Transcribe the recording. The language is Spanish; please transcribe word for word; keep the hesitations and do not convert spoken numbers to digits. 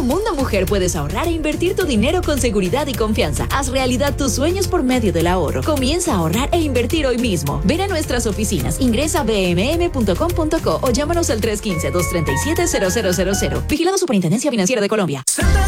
Mundo Mujer puedes ahorrar e invertir tu dinero con seguridad y confianza. Haz realidad tus sueños por medio del ahorro. Comienza a ahorrar e invertir hoy mismo. Ven a nuestras oficinas, ingresa a b m m punto com punto co o llámanos al tres uno cinco, dos tres siete, cero cero cero cero. Vigilado Superintendencia Financiera de Colombia.